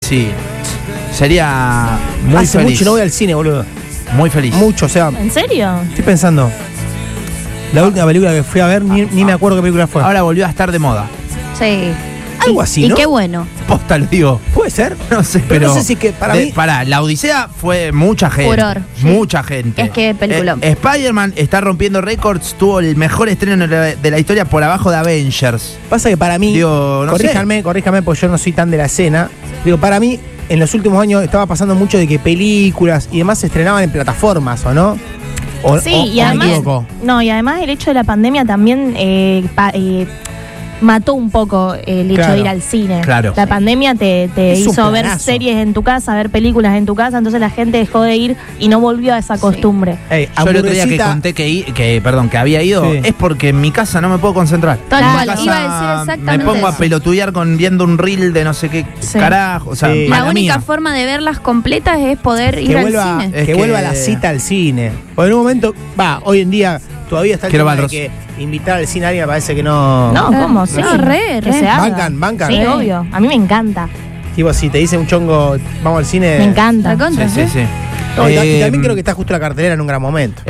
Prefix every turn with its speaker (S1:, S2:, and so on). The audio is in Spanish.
S1: sí. Sería muy
S2: Hace
S1: feliz.
S2: mucho no voy al cine, boludo.
S1: Muy feliz.
S2: Mucho, o sea,
S3: ¿En serio?
S2: estoy pensando. La última película que fui a ver, ni me acuerdo qué película fue.
S1: Ahora volvió a estar de moda.
S4: Sí.
S2: Algo así,
S4: Y
S2: ¿no?
S4: qué bueno.
S1: Posta lo digo.
S2: ¿Puede ser?
S1: No sé,
S2: Pero no sé si es que para mí...
S1: Pará, la Odisea fue mucha gente.
S4: Furor, sí.
S1: Mucha gente.
S4: Es que peliculón.
S1: Spider-Man está rompiendo récords, tuvo el mejor estreno de la historia por abajo de Avengers.
S2: Pasa que para mí,
S1: Digo, no
S2: corríjanme, porque yo no soy tan de la escena. Digo, para mí, en los últimos años estaba pasando mucho de que películas y demás se estrenaban en plataformas, ¿o no?
S3: Sí, y
S2: me
S3: además,
S2: equivoco.
S3: no, y además el hecho de la pandemia también mató un poco el hecho
S2: Claro.
S3: de ir al cine.
S1: Claro.
S3: La pandemia te
S2: Es un
S3: hizo ver
S2: planazo.
S3: series en tu casa, ver películas en tu casa, entonces la gente dejó de ir y no volvió a esa costumbre.
S2: Ey,
S1: Yo el otro día que
S2: hamburguesita-
S1: conté que había ido,
S2: Sí.
S1: es porque en mi casa no me puedo concentrar.
S4: Tal
S1: En mi
S4: cual,
S1: casa
S4: iba a decir exactamente
S1: me pongo a
S4: eso.
S1: pelotudear viendo un reel de no sé qué
S3: Sí.
S1: carajo. O sea,
S2: Sí.
S4: La
S1: mala
S4: única
S1: mía.
S4: forma de verlas completas es poder ir al cine.
S1: Es
S2: que
S1: que-
S2: vuelva la cita al cine. Porque en un momento, hoy en día todavía está el
S1: Quiero
S2: tema de
S1: Balros.
S2: que invitar al cine a alguien me parece que no.
S3: No, ¿cómo? Sí.
S4: No, re.
S3: Que se haga.
S2: Bancan.
S3: Sí, obvio. A mí me encanta.
S2: Tipo, si te dice un chongo, vamos al cine.
S3: Me encanta.
S4: Recontra,
S1: Sí, sí, sí.
S2: No, y también creo que está justo la cartelera en un gran momento.